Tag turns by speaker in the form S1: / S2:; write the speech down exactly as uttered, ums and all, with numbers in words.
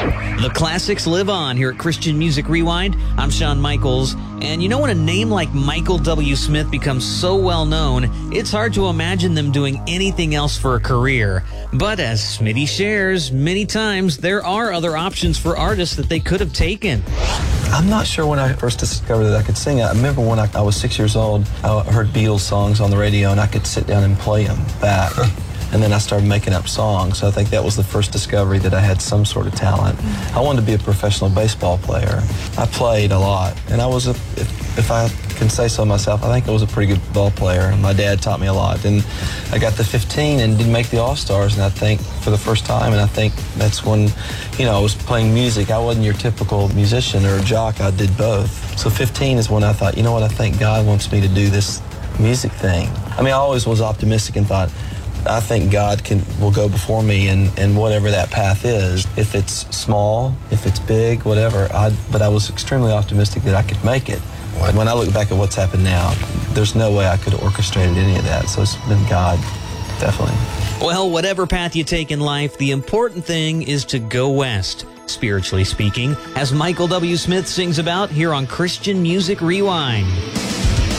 S1: The classics live on here at Christian Music Rewind. I'm Shawn Michaels. And you know, when a name like Michael W. Smith becomes so well known, it's hard to imagine them doing anything else for a career. But as Smitty shares, many times there are other options for artists that they could have taken.
S2: I'm not sure when I first discovered that I could sing. I remember when I, I was six years old, I heard Beatles songs on the radio and I could sit down and play them back. And then I started making up songs. So I think that was the first discovery that I had some sort of talent. I wanted to be a professional baseball player. I played a lot, and I was, a, if, if I can say so myself, I think I was a pretty good ball player. My dad taught me a lot. And I got to fifteen and didn't make the All-Stars, and I think for the first time, and I think that's when, you know, I was playing music. I wasn't your typical musician or jock. I did both. So fifteen is when I thought, you know what, I think God wants me to do this music thing. I mean, I always was optimistic and thought, I think God can will go before me, and, and whatever that path is, if it's small, if it's big, whatever. I, but I was extremely optimistic that I could make it. What? When I look back at what's happened now, there's no way I could have orchestrated any of that. So it's been God, definitely.
S1: Well, whatever path you take in life, the important thing is to go west, spiritually speaking, as Michael W. Smith sings about here on Christian Music Rewind.